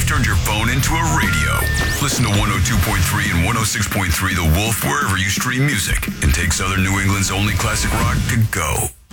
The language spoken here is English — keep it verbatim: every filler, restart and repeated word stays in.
We've turned your phone into a radio. Listen to one oh two point three and one oh six point three The Wolf wherever you stream music, and take Southern New England's only classic rock to go.